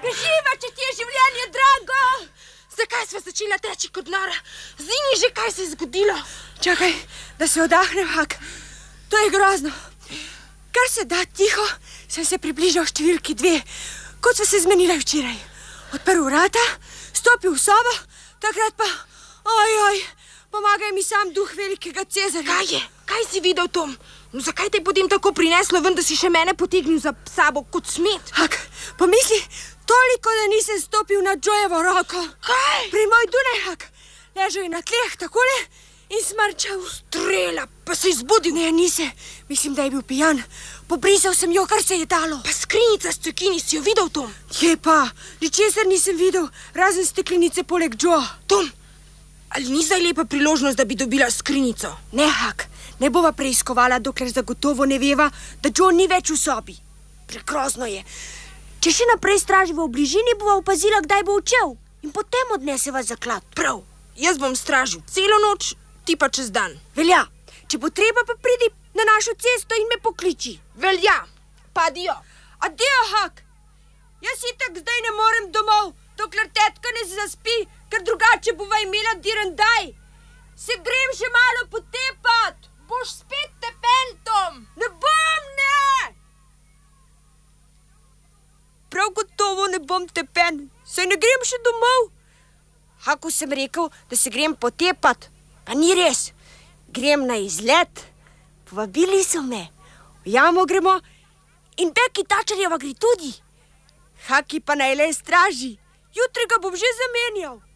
Preživa, če ti je življenje drago. Zakaj sva začela teči kot nora? Zdaj mi že, kaj se je zgodilo. Čakaj, da se odahnem, Hak. To je grozno. Kar se da tiho, sem se približal številki 2, kot sva se zmenila včeraj. Odprl vrata, stopil v sobo, takrat pa, pomagaj mi sam duh velikega Cezarja. Kaj je? Kaj si videl, Tom? No, zakaj te potem tako prineslo ven, da si še mene potegnil za sabo kot smet? Hak, pomisli, toliko, da nisem stopil na Joevo roko. Kaj? Pri moj Dunaj, Hak. Ležal je na tleh, takole, in smrčal. Strela, pa se je zbudil. Ne, nisem. Mislim, da je bil pijan. Pobrisal sem jo, kar se je dalo. Pa skrinjica s cekini, si jo videl, Tom? Je pa, ničesar nisem videl, razen steklenice poleg Joe. Tom, ali ni zdaj lepa priložnost, da bi dobila skrinjico? Ne, Hak, ne bova preiskovala, dokler zagotovo ne veva, da Joe ni več v sobi. Prekrozno je. Če še naprej straživa v bližini, bova opazila, kdaj bo odšel in potem odneseva zaklad. Prav, jaz bom stražil celo noč, ti pa čez dan. Velja, če bo treba, pa pridi na našo cesto in me pokliči. Velja, pa adio. Adio, Hak. Jaz itak zdaj ne morem domov, dokler tetka ne zaspi, ker drugače bova imela dirandaj. Se grem še malo potepat. Boš spet tepen, Tom. Ne bom, ne! Prav gotovo ne bom tepen, saj ne grem še domov. Haku sem rekel, da se grem potepat, pa ni res. Grem na izlet, povabili so me, v jamo gremo in Beki Tačarjeva gre tudi. Haki pa naj le straži, jutri ga bom že zamenjal.